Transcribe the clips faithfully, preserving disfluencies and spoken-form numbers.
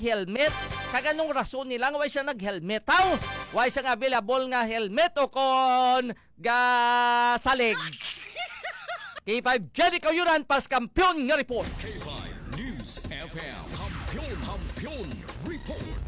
nag-helmet. Kaganong rason nila nga why siya nag-helmet. How? Why siya nga available nga helmet o kon ga salig. K five Jenny Kayuran pas kampiyon nga report. K five News F M. Kampiyon, kampiyon report.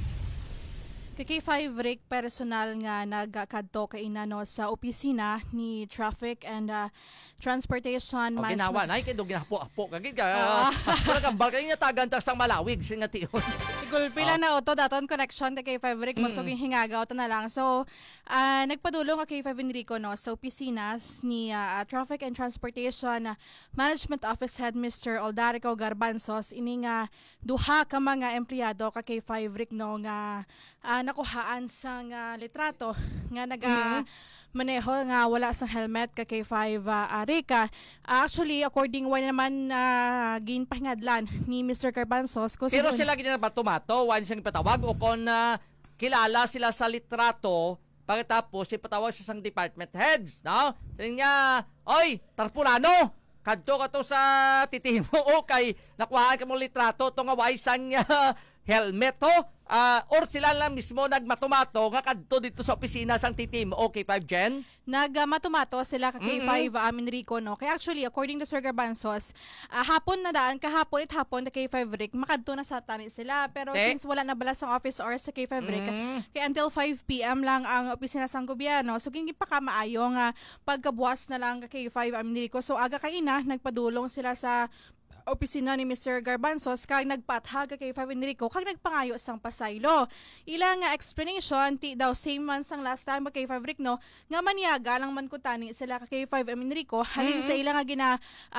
K five Rick personal nga nagkadto kay inano sa opisina ni Traffic and uh, Transportation O Management. ginawa na, kaya doon ginapo-apo. Kagit ka, wala kang bagay nga tagan sang malawig, singa tiyon. Siguro pila na auto daton connection kay K five Rick mo suging hingagaw ta na lang. So, uh, nagpadulong ka K five Enrico no sa opisina ni uh, Traffic and Transportation Management Office Head Mister Oldarico Garbanzos ini nga duha ka mga empleyado ka K five Rick no nga uh, nakuhaan sa nga litrato nga naga mm-hmm. maneho nga wala sang helmet ka K five uh, Rica. Uh, actually, according why naman uh, ginpahingadlan ni Mister Garbanzos. Pero sila ginabatomato, wala siyang ipatawag o kung uh, kilala sila sa litrato, pagkatapos ipatawag siya sang department heads, no? Sabi niya, oy, Tarpulano, kadto ka to sa titimo o kay nakuhaan ka mo litrato, to nga wala sang uh, helmet to. Uh, or sila lang mismo nagmatumato nga kadto dito sa opisina sang titim o K five Gen? Nagmatumato sila ka K five mm-hmm. um, Enrico no. Kaya actually according to Sir Garbanzos, uh, hapon na daan kahapon it hapon na K five Rick makadto na sa tani sila pero Te? since wala na bala sang office hours sa K five Rick mm-hmm. kaya until five p m lang ang opisina sang gobyerno so gingi pa ka maayo nga pagkabuwas na lang ka K five um, Enrico so aga kaina nagpadulong sila sa opisina ni Mister Garbanzos kag nagpathag kay Five Enrico kag nagpangayo sang pasaylo. Ilang nga explanation ti daw same man sang last time kay Five Rick no nga maniaga lang man kutani sila kay Five Enrico halin mm-hmm. sa ilang nga gina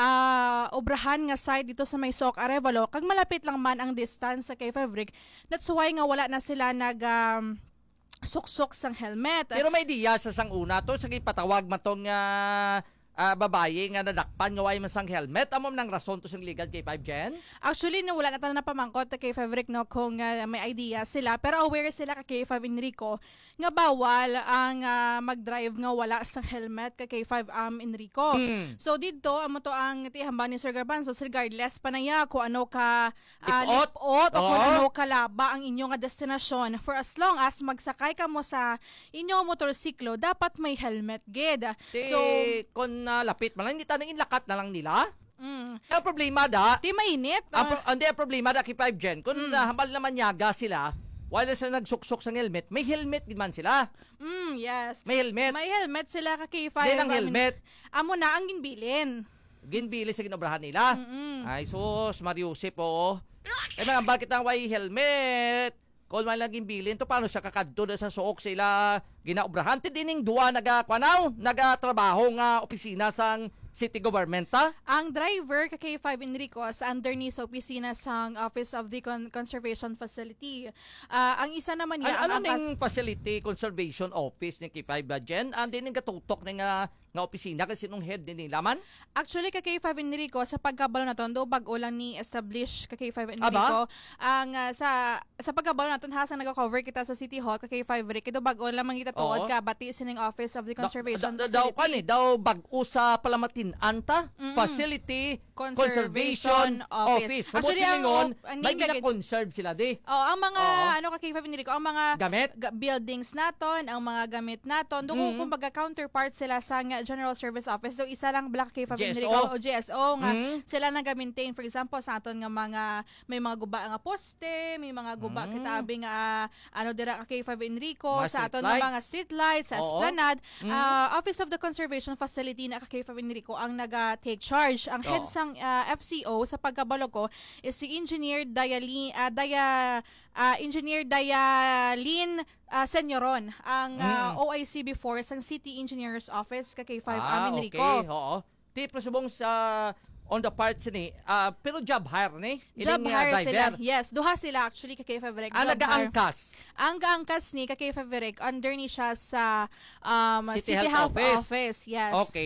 uh, obrahan nga side dito sa may Soc Arevalo kag malapit lang man ang distance sa kay Five Rick that's why nga wala na sila nag um, suksok sang helmet. Pero may diya sa sang una to sa patawag matong uh, Uh, babae nga nadakpan nga way man sang helmet amom nang rason to sing legal K five Gen? Actually no wala na ta na pamangkot kay K five Rick no kung uh, may idea sila pero aware sila kay K five Enrico nga bawal ang uh, mag-drive nga wala sang helmet kay K five um Enrico. Hmm. So didto amo to ang tihamba ni Sir Garbanzos regardless pa na ya kung ano ka uh, lipot o kung ano kalaba ang inyong destinasyon for as long as magsakay ka mo sa inyong motorsiklo dapat may helmet gid. So kon na lapit man lang, hindi tanong inlakat na lang nila. Mm. Ang problema da, di mainit. Uh, ang, pro- hindi ang problema da kay five Gen, kung mm. uh, hambal naman yaga sila, while sila nagsuksok sa helmet, may helmet din man sila. Mm, yes. May helmet. May helmet sila ka kay five. Hindi ang helmet. Amo na ang ginbilin. Ginbilin sa ginobrahan nila. Mm-mm. Ay sus, Mariusip po. Eh mga bakit ang way helmet? Kung man lang ginbilin, to paano siya kakadto sa suok sila ginaobrahan? Tidining duwa naga-kwanaw, naga-trabaho nga opisina sang city government ta? Ang driver ka K five Enrico sa underneath sa opisina sang Office of the Con- Conservation Facility. Uh, ang isa naman niya ano ang ning Facility Conservation Office ni K five Gen? Ang din nga tutok ni nga nga opisina kasi nung head din nila man? Actually ka K five Enrico sa pagkabalo naton do bag-o lang ni establish ka K five Enrico. Ang uh, sa sa pagkabalo naton hasang naga-cover kita sa City Hall ka K five Rick do bag-o lang man kita tuod ka bati sining Office of the Conservation da, da, Facility. Daw kan eh, daw bag-o sa Palamatin anta mm-hmm. Facility Conservation, Conservation Office. Office. Actually, ang, ang may gina-conserve sila di. Oh, ang mga oh. ano ka K five Enrico, ang mga gamit ga- buildings naton, ang mga gamit naton, do mm-hmm. kumbaga counterpart sila sa General Service Office. Do isa lang Black K five Enrico o G S O nga mm-hmm. sila naga-maintain for example sa aton nga mga may mga guba nga poste, may mga guba mm-hmm. kitabi nga ano dira ka K five Enrico mga sa aton nga mga street lights sa esplanade. Mm-hmm. Uh, Office of the Conservation Facility na ka K five Enrico ang naga-take charge. Ang head oh. sang uh, F C O sa pagkabalo ko is si Engineer Dayali uh, Daya uh, Engineer Dayalin uh, Senyoron ang uh, mm. O I C before sang City Engineer's Office ka K five ah, Enrico. Okay, oo. Di presubong sa on the parts ni uh, pero job hire ni job Ining, hire uh, sila yes duha sila actually ka K five Rec ang nagaangkas ang gaangkas ni ka K five Rec under ni siya sa um, City, City Health, Health Office. Office yes okay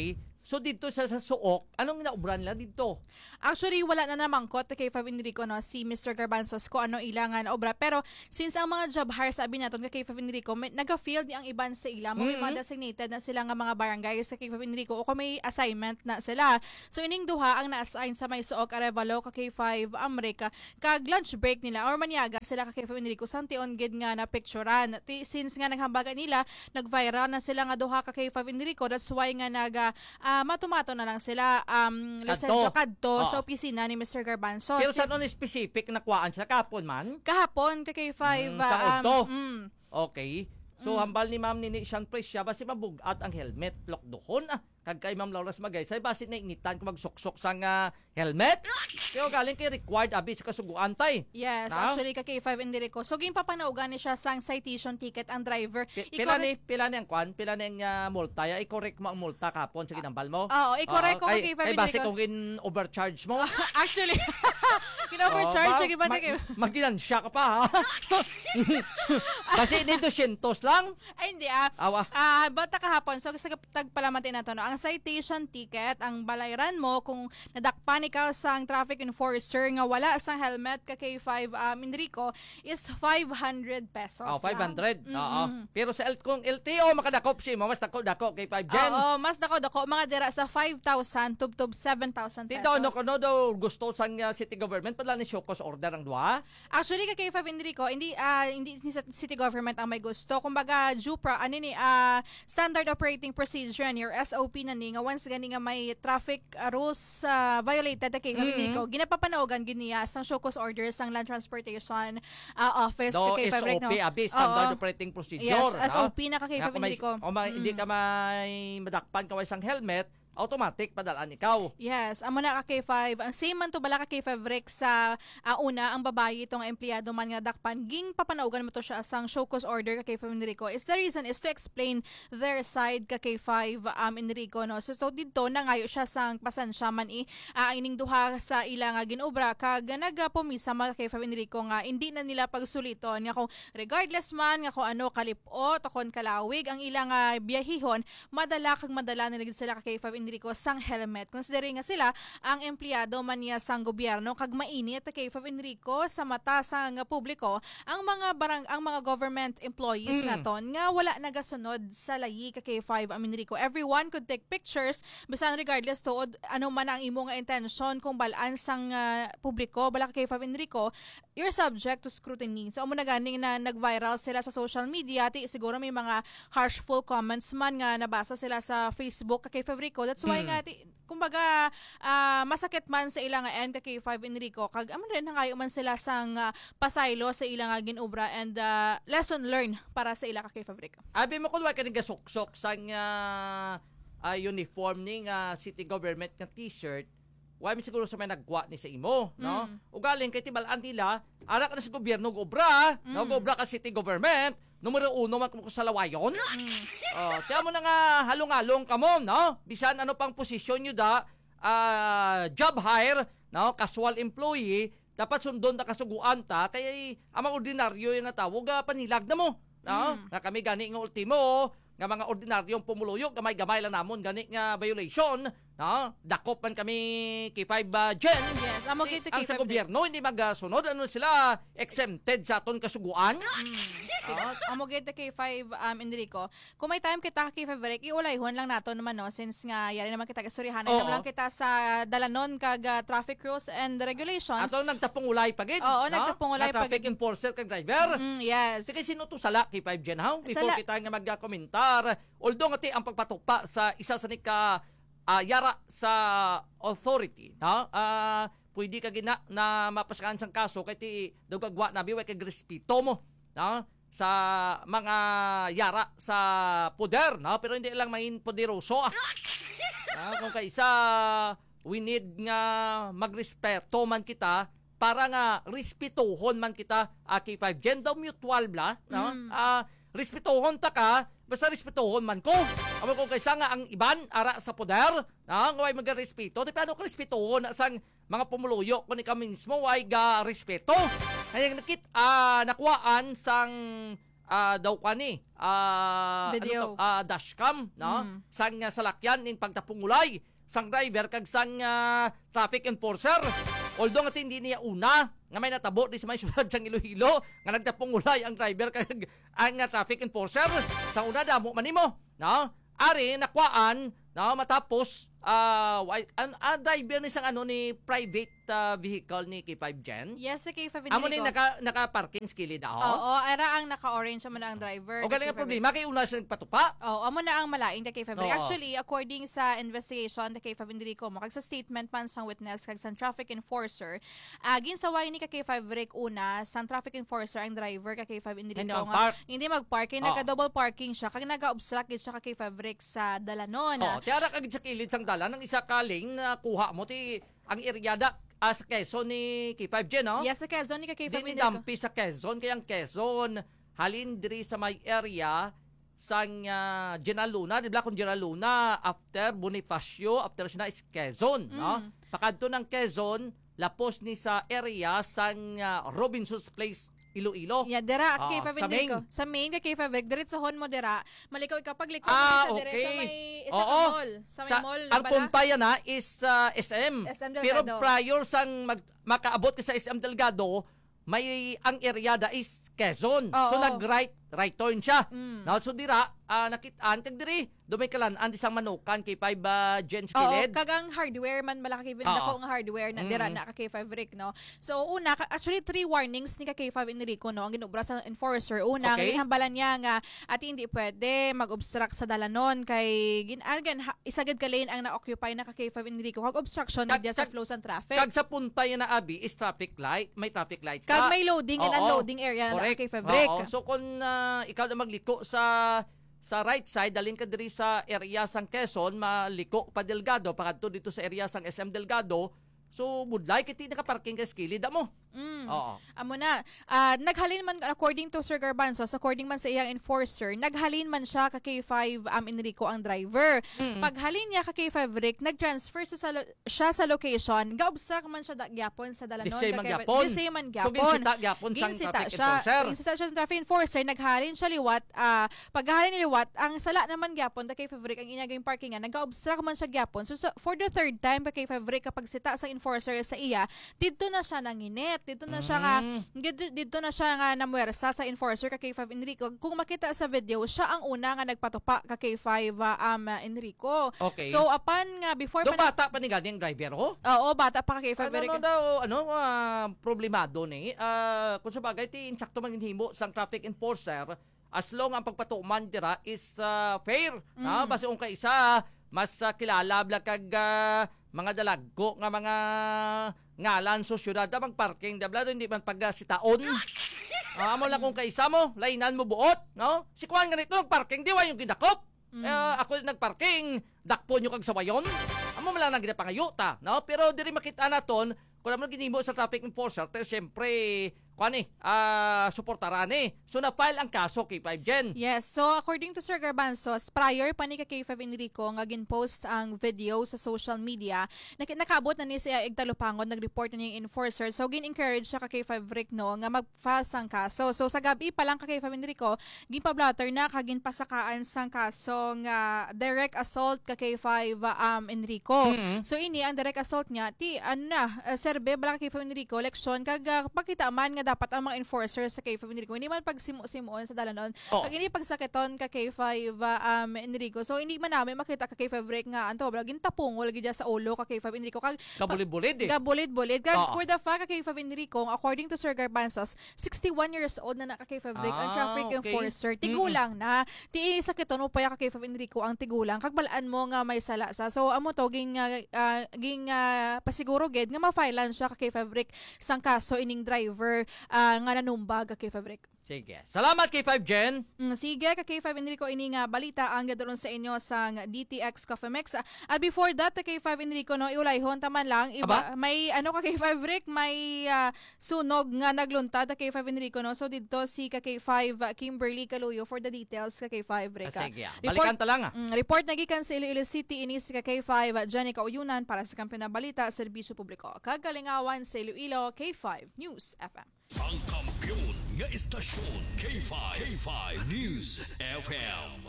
So dito sa sa suok, anong naubran nila dito? Actually, wala na namang kot kay Fab Enrico, no, si Mister Garbanzos ko ano ilangan na obra. Pero since ang mga job hire sabi naton kay Fab Enrico, may naga-field ni ang iban sa ilang mo, may Mm-hmm. mga designated na sila nga mga barangay sa kay Fab Enrico o kung may assignment na sila. So ining duha ang na-assign sa may suok Arevalo ka kay five America kag lunch break nila or maniaga sila ka kay Fab Enrico santion gid nga na picturean. Ti- Since nga naghambagan nila, nag-viral na sila nga duha ka kay Fab Enrico, that's why nga naga ah, matumato na lang sila um lisensya kadto Oo. sa opisina ni Mister Garbanzos. Pero sa ano specific nakuhaan sa kapon man? Kahapon ka kay five Mm, kaon to. mm, Okay. So hambal ni Ma'am Nini siyang presya basi mabugat ang helmet lokdohon ah. Kag kay Ma'am Laura Magay say basi nainitan ko magsuksok sang ah, helmet. Pero galing kay required abi sa kasuguan tay. yes, Na? actually ka kay five Enrico. So ginpapanaugan ni siya sang citation ticket ang driver. Pi- I- Pila ni pila ni ang kwan, pila ni ang ah, multa ya i-correct mo ang multa kapon sa ginambal mo. Oo, i-correct ko kay kay Five Kay base Enrico. kung gin overcharge mo. Actually, kina-overcharge Oh, oh, ba ma- kay Maginansya ka pa ha. Kasi ni two hundred lang. Ay hindi ah. Awa. Ah, bata kahapon so sa tagpalamatin nato no. Ang citation ticket, ang balayran mo kung nadakpan ikaw sang traffic enforcer nga wala sang helmet ka kay five um, Enrico is five hundred pesos. Oh, five hundred. lang. Oo. Mm-mm. Pero sa L kung L T O makadakop si mo mas dako dako kay five Gen. Oo, mas dako dako mga dira sa five thousand tubtub seven thousand pesos. Tito, no kuno daw gusto sang uh, city government padala ni Shokos order ang duha. Actually kay Five Enrico, hindi ah, hindi si city government ang may gusto. Kumbaga Jupra ano ni ah, standard operating procedure ni or S O P na ni nga once gani nga may traffic ah, rules ah, violated kay Five Enrico, ginapapanaogan giniya sang show cause orders sang Land Transportation ah, Office Do kay S Five O P Enrico. abi standard Oo. operating procedure. Yes, no? S O P na ka kay Nga Five kung may- Enrico. O may, hindi ka may madakpan ka sang helmet, automatic padalaan ikaw. Yes, amo na ka K five. Ang same man to bala ka K five Rex sa ah, una ang babae itong empleyado man nga dakpan ging papanaugan mo to siya asang show cause order ka K five Enrico. Is the reason is to explain their side ka K five um Enrico no. So, so dito nangayo siya sang pasensya man i ah, ining duha sa ila nga ginobra kag nagapumisa man K five Enrico nga hindi na nila pagsuliton nga kung regardless man nga kung ano kalipot o kon kalawig ang ilang nga biyahihon madala kag madala na nagid sila ka K five Enrico sang helmet. Considering nga sila ang empleyado man niya sang gobyerno kag mainit kay Five Enrico sa mata sang publiko ang mga barang ang mga government employees Mm. naton nga wala nagasunod sa layi ka kay Five Enrico. Everyone could take pictures bisan regardless to ano man ang imo nga intention kung balaan sang ah, publiko bala ka kay Five Enrico, you're subject to scrutiny. So amo na ganing na nag-viral sila sa social media, ti siguro may mga harshful comments man nga nabasa sila sa Facebook ka kay Five Enrico. That's why Mm. nga ti, kumbaga ah, masakit man sa ilang nga end ka kay Five Enrico kag amo rin hangayo man sila sang ah, pasaylo sa ilang nga ginobra and ah, lesson learned para sa ila ka kay Five Enrico. Abi mo kun wa ka gasok-sok sang uh, uh, uniform ning uh, city government nga t-shirt. Wa mi siguro sa may nagwa ni sa imo, no? Mm. Ugaling kay tibalaan nila, ara ka na sa gobyerno gobra, no Mm. gobra ka city government. Numero uno man ko sa lawayon. Mm. Oh, tiyan mo na nga halong-halong ka mo, no? Bisan ano pang posisyon nyo da, ah, job hire, no? Casual employee, dapat sundon na kasuguan ta, kaya ang mga ordinaryo yung natawag, ah, panilag na mo, no? Mm. Nga kami gani nga ultimo, nga mga ordinaryong pumuluyok, gamay-gamay lang namon, gani nga violation, no? Dakop man kami kay five uh, Gen. Yes, amo Eh, kita ang kay sa Five gobyerno, hindi magasunod, ano sila, exempted sa aton kasuguan? Oh, amo kita kay Five um, Enrico. Kung may time kita kay Five Rek, iulayhon lang nato naman no since nga yari naman kita kastoryahan Oo. lang kita sa dalanon kag uh, traffic rules and regulations. Ato nagtapong ulay pagid. Oo, no? nagtapong ulay Na traffic pagid. enforcer kag driver. Mm, yes. Sige, sino to sala kay five Gen how? Before Sala- kita nga magkomentar. Although ngati ang pagpatupa sa isa sa nika ah, yara sa authority, no? Ah, pwede ka gina na mapaskaan sang kaso kay ti dugagwa na biway kay respeto mo, no? Sa mga yara sa poder, no? Pero hindi lang main poderoso. Ah. Ah, kung kaisa we need nga magrespeto man kita para nga respetuhon man kita uh, kay five Gen daw mutual bla, no? Mm. Ah, respetuhon ta ka, basta respetuhon man ko. Amo ko kaysa nga ang iban ara sa poder, no? Nga way magrespeto, di paano ko respetuhon sang mga pumuluyo kung ikaw mismo way ga respeto. Kaya nakit ah nakuhaan sang ah, daw kani ah Video. ano to, ah, dashcam no Mm. sang uh, salakyan ning pagtapungulay sang driver kag sang ah, traffic enforcer. Although nga hindi niya una nga may natabo di sa may syudad sang Iloilo nga nagtapungulay ang driver kag ang uh, traffic enforcer. Sa una damo man nimo no ari nakwaan no matapos ah uh, an uh, driver ni sang ano ni private uh, vehicle ni K five Gen. Yes, sa K five Amo ni Enrico. naka naka-parking skilid ako. Oo, era ang naka-orange man ang driver. O galing ang problema kay una siya nagpatupa. Oo, amo na ang malain ka K five. Oo. Actually, according sa investigation the K five Enrico mo, kag sa statement man sang witness kag sang traffic enforcer, agin sa way ni ka K five Rick una, sang traffic enforcer ang driver ka K five Enrico Hindi nga mag-park. hindi mag-park, kay Oo. naka-double parking siya, kag naga-obstruct gid siya ka K five Rick sa dalanon. Oh, tiara kag sa kilid sang dalan ng isa kaling na kuha mo ti ang iryada ah, sa Quezon ni K five Gen, no? Yes, sa Quezon ni ka K five Di ni Enrico. dampi sa Quezon kayang Quezon halin diri sa may area sang uh, General Luna, di ba kung General Luna after Bonifacio, after sina is Quezon, no? Mm. Pakadto ng Quezon, lapos ni sa area sang uh, Robinson's Place Iloilo. Yeah, dira Oo, ka K five sa Enrico. main. Sa main ka K five Rick, diretsohon mo dira. Malikaw ikaw pag likod Ah, mo sa dire okay. sa may isa Oo. ka mall. Sa may Sa- mall ang bala. punta yan ha is uh, S M. S M Pero Delgado. prior sang mag, makaabot ka sa S M Delgado, may ang eryada is Quezon. Oo. So nag-right right turn siya. Mm. Now so dira uh, nakitaan kag diri dumay kalan-an di sang manukan kay five uh, Gen Oo, skiled. kagang hardware man bala ka K five, Oo. dako nga hardware na dira Mm. na ka K five Rick, no. So una, ka- actually three warnings ni ka K five Enrico, no, ang ginubra sa enforcer. Una, Okay. ang hambalan niya nga at hindi pwede mag-obstruct sa dalanon kay gin again ha- isagad ka lane ang na-occupy na ka K five Enrico, kag obstruction Kag- gid sa kag- flow sa traffic. Kag sa punta yan na abi is traffic light, may traffic lights Kag ta. may loading and Oo. unloading area na Correct. ka K five Rick. Oo. So kung uh, ikaw na magliko sa sa right side, dalhin ka diri sa area sang Quezon, maliko pa Delgado, pakadto dito sa area sang S M Delgado, so budlay kiti nakaparking ka skilid mo. Mm. Oo. Amo na. Ah, naghalin man according to Sir Garbanzos, according man sa iyang enforcer, naghalin man siya ka K five um, Enrico ang driver. Mm. Paghalin niya ka K five Rick, nag-transfer siya sa, lo- siya sa location, ga-obstruct man siya da- gyapon sa dalanon. Di say man ka K five gyapon. Di say man So gyapon. ginsita gyapon sang Ginsita traffic siya. enforcer. Ginsita siya sa traffic enforcer, naghalin siya liwat. Ah, paghalin ni liwat, ang sala naman gyapon da K five Rick, ang inyaging parkingan, nag-obstruct man siya gyapon. So sa- for the third time ka K five Rick, kapag sita sa enforcer sa iya, dito na siya nanginit. Dito na siya nga Mm. dito, dito na siya nga namuwersa sa enforcer ka K five Enrico. Kung makita sa video, siya ang una nga nagpatupa ka K five uh, um, Enrico. Okay. So upon nga before Do pa na- bata pa ni gani ang driver ho? Oo, bata pa ka K five Ano, Enrico. ano daw, ano, ah, problemado ni? Ah, kung sa bagay, ti insakto man himo sang traffic enforcer, as long ang pagpatuman dira is ah, fair. Mm. Ah, basta kung kaisa, mas ah, kilala bla kag ah, mga dalagko nga mga ngalan sa syudad na magparking dabla do hindi man paggasitaon. Ah, amo lang kung kaisa mo, lainan mo buot, no? Si Kuan ganito nagparking di wa yung gidakop. Mm. Eh, ako din nagparking, dakpo nyo kag sawayon. Amo man lang nang ginapangayuta, no? Pero diri makita naton kung naman ginimo sa traffic enforcer, pero syempre, kuan eh, ah, suportaran eh. So na-file ang kaso kay five Gen. Yes, so according to Sir Garbanzos, prior pa ni ka K five Enrico nga gin-post ang video sa social media, nak- nakaabot na ni siya igtalupangon, nag-report na niya yung enforcer. So gin-encourage siya ka K five Rick, no, nga mag-file sang kaso. So sa gabi pa lang ka K five Enrico, gin-pablatter na kagin pasakaan sang kaso nga direct assault ka K five um, Enrico. Mhm. So ini ang direct assault niya, ti ano na, uh, serbe bala ka K five Enrico, leksyon kag uh, pakita man nga dapat ang mga enforcer sa K five Enrico, hindi man pagsimu-simuon sa dalanon. Oh. Pag hindi pagsakiton ka K five uh, um, Enrico, so hindi man namin makita ka K five Rick nga anto, balagin tapungol gid sa ulo ka K five Enrico. Kag Kabulid-bulid eh. Gabulid-bulid. Kag Oo. for the fact ka K five Enrico, according to Sir Garbanzos, sixty-one years old na na ka K five Rick ang Ah, traffic okay. enforcer. Tigulang na. Ti sakiton mo pa ya ka K five Enrico ang tigulang. Kag balaan mo nga may sala sa. So amo to ging uh, uh, ging uh, pasiguro gid nga ma-filean siya ka K five Rick sang kaso ining driver uh, nga nanumbag ka K five Rick. Sige. Salamat kay five Gen. Mm, sige, ka K five Enrico, ini nga balita ang gadaron sa inyo sang D T X Coffee Mix. At before that, ka K five Enrico, no, iulayhon taman lang, iba, Aba? may ano ka K five Rick, may ah, sunog nga nagluntad ka K five Enrico, no. So dito si ka K five uh, Kimberly Caluyo for the details ka K five Rick. Ah, sige. ah. Report- Balikan ta lang ah. Mm, report na gikan sa Iloilo City ini si ka K five uh, Jenny Kauyunan para sa kampiyon na balita serbisyo publiko. Kagalingawan sa Iloilo K five News F M. Ang kampiyon nga istasyon K five K five News F M.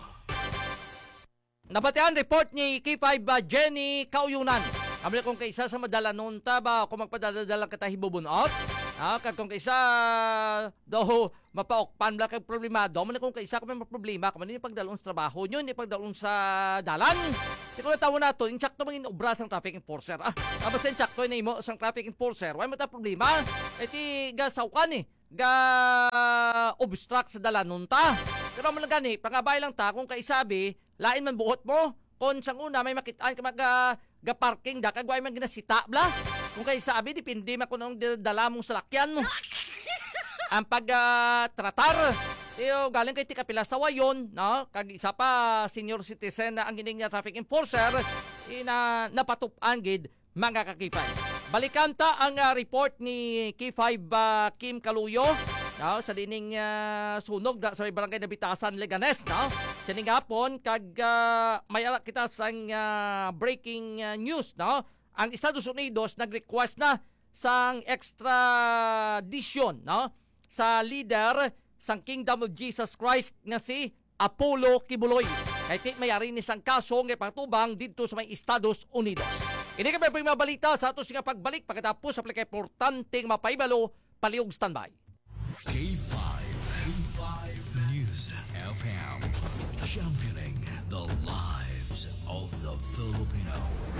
Nabatian report ni K five ba Jenny Kauyunan. Kami kung kaisa sa madala nun ta ba kung magpadadala kita hibubunot. Ah, kag kung kaisa do mapaokpan bla kag problemado, man kung kaisa kung may problema, kung ni pagdalon sa trabaho nyo, ni pagdalon sa dalan. Di ko natawo nato, insakto mangin obra sang traffic enforcer. Ah, tapos insakto na imo sang traffic enforcer, why mo ta problema? Eti gasawkan eh. Ga obstruct sa dalanon ta. Pero man gani, pangabay lang ta kung kaisabi, lain man buhot mo. Kung sang una may makitaan ka mag uh, ga parking da kagway man ginasita bla. Kung kaisabi dipindi man kung anong dala mong salakyan mo. Ang pag uh, tratar Iyo, galing kay tika pila sa wayon, no? Kag isa pa senior citizen na ang gining traffic enforcer ina napatupan gid mga kakipay. Balikan ta ang uh, report ni K five uh, Kim Kaluyo, no? Sa dining uh, sunog da, sa barangay Nabitasan, Leganes, no? Sa ning hapon kag uh, may ara kita sang uh, breaking uh, news, no? Ang Estados Unidos nag-request na sang extradition, no? Sa leader sang Kingdom of Jesus Christ nga si Apollo Kibuloy. Kay ti mayari ni sang kaso nga patubang didto sa may Estados Unidos. Ini kami pa mabalita sa atos nga pagbalik pagkatapos sa pagka importanteng mapaibalo, palihog standby. K five K five News F M, championing the lives of the Filipino.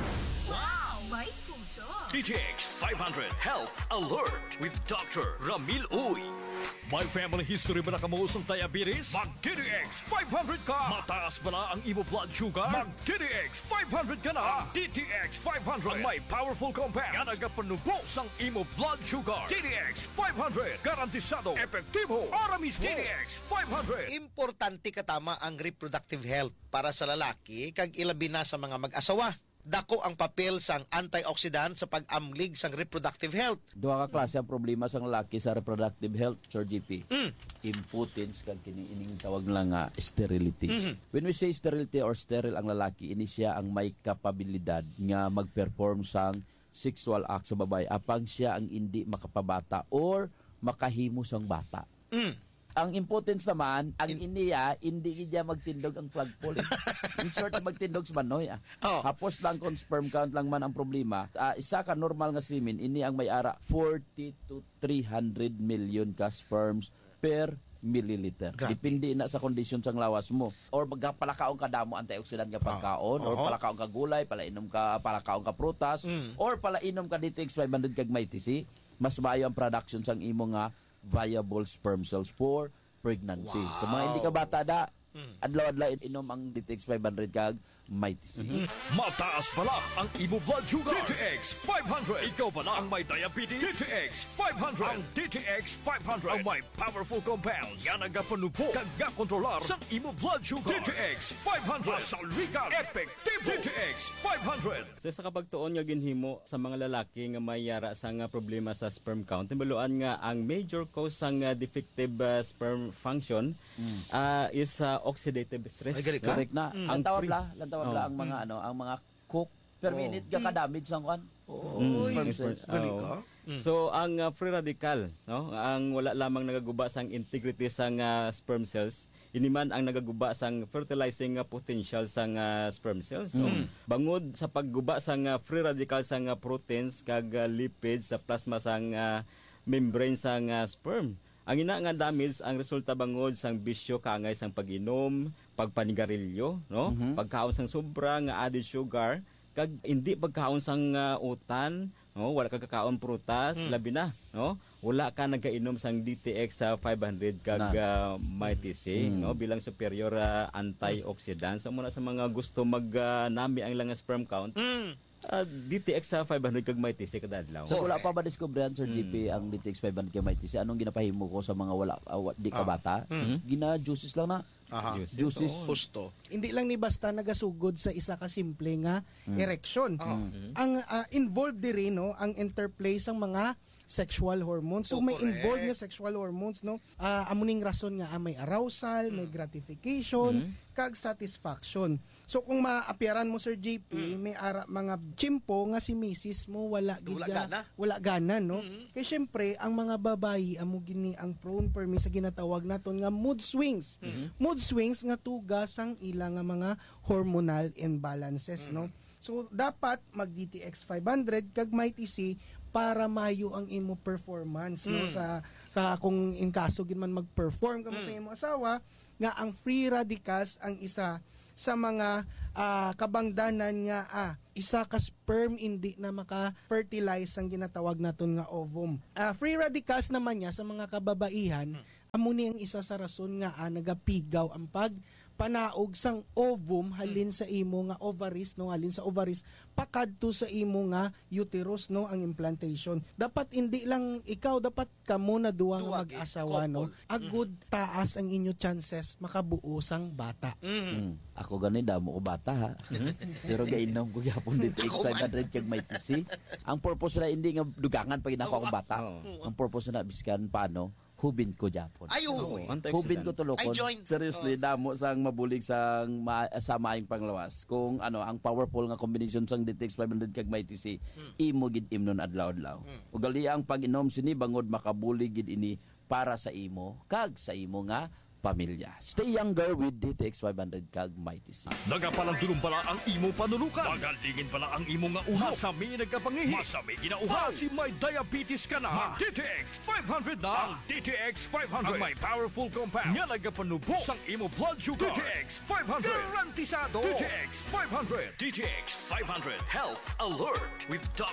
Wow! May puso! T T X five hundred Health Alert with Doctor Ramil Uy. May family history ba na kamuusong diabetes? Mag-T T X five hundred ka! Mataas ba na ang imo blood sugar? Mag-T T X five hundred ka na! T T X five hundred ang may powerful compound nga nagapanubo sang imo blood sugar. T T X five hundred garantisado, epektibo, aramis. T T X five hundred. Importante katama ang reproductive health para sa lalaki kag ilabi na sa mga mag-asawa. Dako ang papel sang antioxidant sa pag-amlig sang reproductive health. Duha ka klase ang problema sa lalaki sa reproductive health, Sir G P. Mm. Impotence kag kini ining tawag lang nga sterility. Mm-hmm. When we say sterility or sterile ang lalaki, ini siya ang may kapabilidad nga mag-perform sang sexual act sa babae apang siya ang hindi makapabata or makahimo sang bata. Mm. Ang impotence naman, ang In- iniya, hindi niya magtindog ang plug pole. In short, magtindog sa manoy. Ah. Oh. Tapos lang kung sperm count lang man ang problema. Uh, isa ka normal nga semen, ini ang may ara forty to three hundred million ka sperms per milliliter. Grabe. Depende na sa condition sang lawas mo. Or magpalakaon ka damo antioxidant nga pagkaon, Oh. or Uh-huh. palakaon ka gulay, palainom ka palakaon ka prutas, Mm. or palainom ka D T X five hundred kag may T C, mas maayo ang production sang imo nga viable sperm cells for pregnancy. Wow. So mga hindi ka bata da, mm. adlaw-adlaw inom ang D T X five hundred kag may T C. Mm-hmm. Mataas pala ang imo blood sugar. T T X five hundred. Ikaw pala ang may diabetes. T T X five hundred. Ang T T X five hundred ang may powerful compounds nga nagapanubo kag gakontrolar sa imo blood sugar. T T X five hundred. Masalwigan, epektibo. T T X five hundred. So, sa kapagtuon nga ginhimo sa mga lalaki nga may yara sa nga problema sa sperm count, timbaluan nga ang major cause sang uh, defective uh, sperm function mm. uh, is uh, oxidative stress. Ay, gali ka? Correct na. Mm. Ang tawag Free. la, ang tawag Oh. la ang mga ano, ang mga cook per Oh. minute ka ka-damage sang kan. Mm, sperm yes, cells. Gali oo. ka? So ang uh, free radical, no, ang wala lamang nagaguba sang integrity sang uh, sperm cells, iniman ang nagaguba sang fertilizing uh, potential sang uh, sperm cells. So, Mm. bangod sa pagguba sang uh, free radical sang uh, proteins kag uh, lipids sa plasma sang uh, membrane sang uh, sperm. Ang ina nga damage ang resulta bangod sang bisyo kaangay sang pag-inom, pagpanigarilyo, no? Mhm. Pagkaon sang sobra nga added sugar, kag hindi pagkaon sang uh, utan, no? Wala ka kakaon prutas, labi na, no? Wala ka nagkainom sang D T X sa five hundred kag uh, may T C, Mm. no? Bilang superior uh, antioxidant. So muna sa mga gusto mag-nami uh, ang lang nga sperm count, Mm. uh, D T X sa five hundred kag may T C kada adlaw. So wala pa ba diskubrehan, Sir G P, ang D T X five hundred kay may T C? Anong ginapahimo ko sa mga wala uh, di ka Ah. bata? Gina-juices lang na. Aha. Juices, Juices. oo. Pusto. Hindi lang ni basta nagasugod sa isa ka simple nga Mm. erection. Oh. Ang ah, involved diri no ang interplay sang mga sexual hormones. So Oh, may correct. involved nga sexual hormones, no? Ah, amuning rason nga ah, may arousal, may gratification, kag satisfaction. So kung maapyaran mo Sir J P, may ara, mga chimpo nga si misis mo wala gid Wala ya- gana. wala gana, no? Kaya syempre ang mga babayi amo gini ang prone permi sa ginatawag naton nga mood swings. Mood swings nga tugas ang ilang nga mga hormonal imbalances, no? So dapat mag D T X five hundred kag may T C para mayo ang imo performance, no, sa ka, kung in kaso gid man mag-perform ka mo sa imo asawa nga ang free radicals ang isa sa mga ah, kabangdanan nga ah, isa ka sperm hindi na maka-fertilize ang ginatawag naton nga ovum. Ah, free radicals naman niya sa mga kababaihan, amo ni ang isa sa rason nga ah, nagapigaw ang pag panaog sang ovum halin sa imo nga ovaries, no, halin sa ovaries pakadto sa imo nga uterus, no, ang implantation. Dapat hindi lang ikaw, dapat kamo na duwa nga Duwa, mag-asawa, no, couple. agud taas ang inyo chances makabuo sang bata. Mm. Ako ganin damo ko bata ha. Pero gainom ko gyapon dito X five hundred kag may T C. Ang purpose na hindi nga dugangan pag inako akong bata. Oo. Ang purpose na biskan paano hubin ko gyapon. Ay, oo. Hubin ko tulokon. I joined. Seriously, damo sang mabulig sang ma sa maayong panglawas. Kung ano, ang powerful nga combination sang D T X five hundred kag may T C, imo gid imnon adlaw-adlaw. Ug gali ang pag-inom sini bangod makabulig gid ini para sa imo kag sa imo nga pamilya. Stay younger with D T X five hundred kag may T C. Nagapalandulong pala ang imo panulukan. Magalingin pala ang imo nga ulo. Masami nagkapangihi. Masami ginauha. Si may diabetes ka na. D T X five hundred na. Ang D T X five hundred. Ang may powerful compound. Nga nagapanubo sang imo blood sugar. D T X five hundred. Garantisado. D T X five hundred. D T X five hundred. Health Alert with Doctor